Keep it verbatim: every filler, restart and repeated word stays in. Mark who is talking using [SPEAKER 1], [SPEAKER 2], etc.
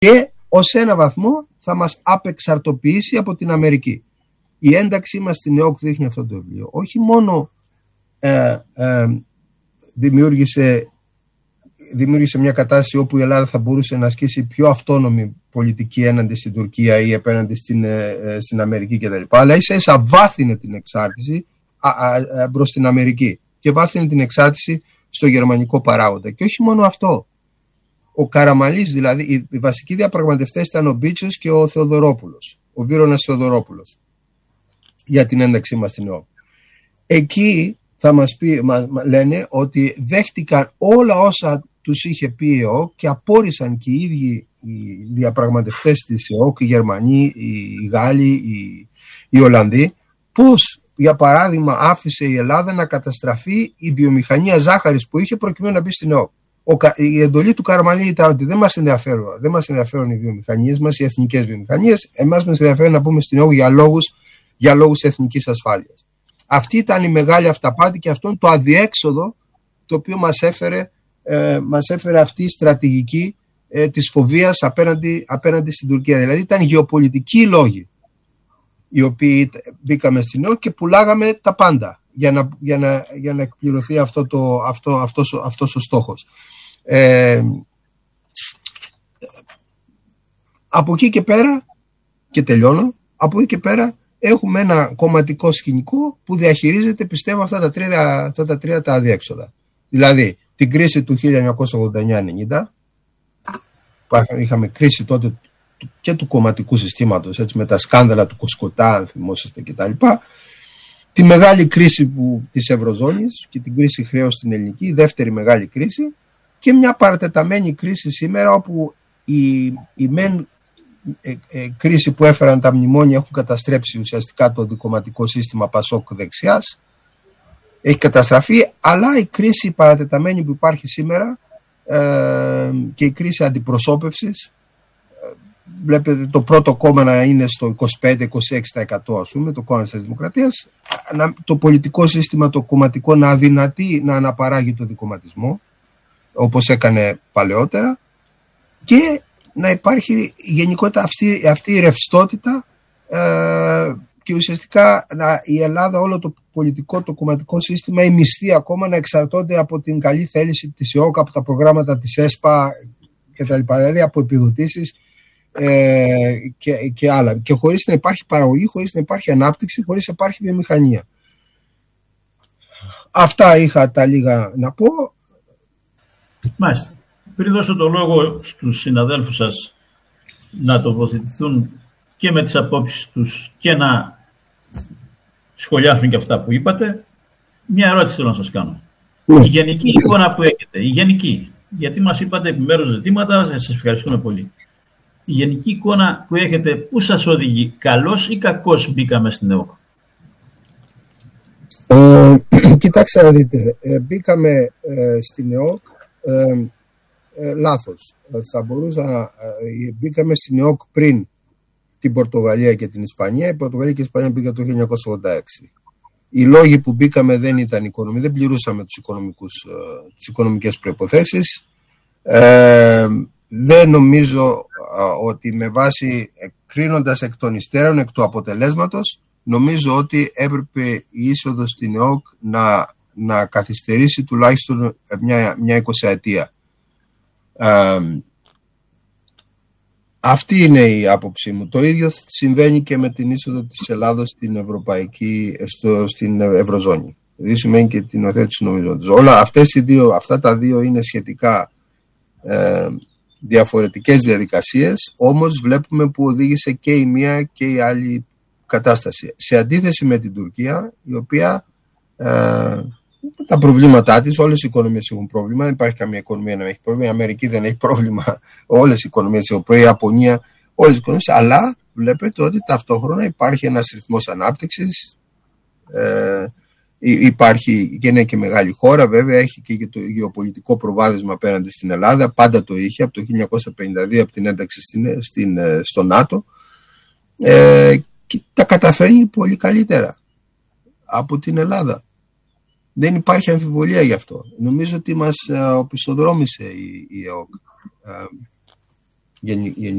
[SPEAKER 1] και ως ένα βαθμό θα μας απεξαρτοποιήσει από την Αμερική. Η ένταξή μας στην ΕΟΚ δείχνει αυτό το βιβλίο. Όχι μόνο ε, ε, δημιούργησε, δημιούργησε μια κατάσταση όπου η Ελλάδα θα μπορούσε να ασκήσει πιο αυτόνομη πολιτική έναντι στην Τουρκία ή απέναντι στην, ε, στην Αμερική κτλ. Αλλά ίσα ίσα βάθυνε την εξάρτηση α, α, α, προς την Αμερική και βάθυνε την εξάρτηση στο γερμανικό παράγοντα. Και όχι μόνο αυτό. Ο Καραμανλής, δηλαδή, οι, οι βασικοί διαπραγματευτές ήταν ο Μπίτσος και ο Θεοδωρόπουλος, ο Βύρονας Θεοδωρόπουλος, για την ένταξή μας στην ΕΟΚ. Εκεί θα μας πει, μα, μα, λένε ότι δέχτηκαν όλα όσα τους είχε πει η ΕΟΚ και απόρρισαν και οι ίδιοι οι διαπραγματευτές της ΕΟΚ, οι Γερμανοί, οι Γάλλοι, οι, οι Ολλανδοί, πώς, για παράδειγμα, άφησε η Ελλάδα να καταστραφεί η βιομηχανία ζάχαρης που είχε προκειμένου να μπει στην ΕΟΚ. Η εντολή του Καραμανλή ήταν ότι δεν μας ενδιαφέρουν, δεν μας ενδιαφέρουν οι βιομηχανίες μας, οι εθνικές βιομηχανίες. Εμάς μας ενδιαφέρει να μπούμε στην ΕΟΚ για λόγους, για λόγους εθνικής ασφάλειας. Αυτή ήταν η μεγάλη αυταπάτη και αυτό είναι το αδιέξοδο το οποίο μας έφερε, ε, μας έφερε αυτή η στρατηγική ε, της φοβίας απέναντι, απέναντι στην Τουρκία. Δηλαδή ήταν γεωπολιτικοί λόγοι οι οποίοι μπήκαμε στην ΕΟΚ και πουλάγαμε τα πάντα για να, για να, για να εκπληρωθεί αυτό το, αυτό, αυτός, αυτός ο στόχος. Ε, από εκεί και πέρα, και τελειώνω, από εκεί και πέρα έχουμε ένα κομματικό σκηνικό που διαχειρίζεται, πιστεύω, αυτά τα τρία, αυτά τα, τρία τα αδιέξοδα. Δηλαδή την κρίση του χίλια εννιακόσια ογδόντα εννιά ενενήντα, είχαμε κρίση τότε και του κομματικού συστήματος, έτσι, με τα σκάνδαλα του Κοσκοτά, αν θυμόσαστε, κτλ. Τη μεγάλη κρίση που, της Ευρωζώνης και την κρίση χρέους στην ελληνική, η δεύτερη μεγάλη κρίση, και μια παρατεταμένη κρίση σήμερα όπου η, η μεν ε, ε, κρίση που έφεραν τα μνημόνια έχουν καταστρέψει ουσιαστικά το δικομματικό σύστημα Πασόκ δεξιάς, έχει καταστραφεί, αλλά η κρίση παρατεταμένη που υπάρχει σήμερα ε, και η κρίση αντιπροσώπευσης, βλέπετε το πρώτο κόμμα να είναι στο είκοσι πέντε με είκοσι έξι τοις εκατό, ας πούμε, το κόμμα της Δημοκρατίας, το πολιτικό σύστημα, το κομματικό, να αδυνατεί να αναπαράγει το δικομματισμό, όπως έκανε παλαιότερα, και να υπάρχει γενικότερα αυτή, αυτή η ρευστότητα ε, και ουσιαστικά να, η Ελλάδα, όλο το πολιτικό, το κομματικό σύστημα, οι μισθοί ακόμα να εξαρτώνται από την καλή θέληση της ΕΟΚ, από τα προγράμματα της ΕΣΠΑ κτλ. Δηλαδή από επιδοτήσεις ε, και, και άλλα. Και χωρίς να υπάρχει παραγωγή, χωρίς να υπάρχει ανάπτυξη, χωρίς να υπάρχει βιομηχανία. Αυτά είχα τα λίγα να πω.
[SPEAKER 2] Μάλιστα. Πριν δώσω το λόγο στους συναδέλφους σας να τοποθετηθούν και με τις απόψεις τους και να σχολιάσουν και αυτά που είπατε, μια ερώτηση θέλω να σας κάνω. Η γενική εικόνα που έχετε, η γενική, γιατί μας είπατε επιμέρους ζητήματα, σας ευχαριστούμε πολύ. Η γενική εικόνα που έχετε, πού σας οδηγεί, καλώς ή κακώς μπήκαμε στην ΕΟΚ?
[SPEAKER 1] Ε, κοιτάξτε να δείτε, ε, μπήκαμε ε, στην ΕΟΚ ε, ε, λάθος. Ε, θα μπορούσα, ε, μπήκαμε στην ΕΟΚ πριν την Πορτογαλία και την Ισπανία. Η Πορτογαλία και η Ισπανία μπήκαν το χίλια εννιακόσια ογδόντα έξι. Οι λόγοι που μπήκαμε δεν ήταν οικονομικοί, δεν πληρούσαμε τους οικονομικούς, ε, τις οικονομικές προϋποθέσεις. Ε, δεν νομίζω ε, ότι με βάση, ε, κρίνοντας εκ των υστέρων, εκ του αποτελέσματος, νομίζω ότι έπρεπε η είσοδος στην ΕΟΚ να, να καθυστερήσει τουλάχιστον μια, μια εικοσαετία. Ε, αυτή είναι η άποψή μου. Το ίδιο συμβαίνει και με την είσοδο της Ελλάδος στην Ευρωπαϊκή, στο, στην Ευρωζώνη. Δηλαδή σημαίνει και την οθέτηση νομίσματος. Όλα αυτές οι δύο, αυτά τα δύο είναι σχετικά ε, διαφορετικές διαδικασίες, όμως βλέπουμε που οδήγησε και η μία και η άλλη κατάσταση. Σε αντίθεση με την Τουρκία, η οποία ε, τα προβλήματά της, όλες οι οικονομίες έχουν πρόβλημα, δεν υπάρχει καμία οικονομία να έχει πρόβλημα, η Αμερική δεν έχει πρόβλημα, όλες οι οικονομίες, η Ιαπωνία, όλες οι οικονομίες, αλλά βλέπετε ότι ταυτόχρονα υπάρχει ένας ρυθμός ανάπτυξης, ε, υπάρχει και είναι και μεγάλη χώρα, βέβαια έχει και το γεωπολιτικό προβάδισμα απέναντι στην Ελλάδα, πάντα το είχε από το χίλια εννιακόσια πενήντα δύο, από την ένταξη στην, στην, στο ΝΑΤΟ, ε, και τα καταφέρνει πολύ καλύτερα από την Ελλάδα. Δεν υπάρχει αμφιβολία γι' αυτό. Νομίζω ότι μας οπισθοδρόμησε η, η ΕΟΚ.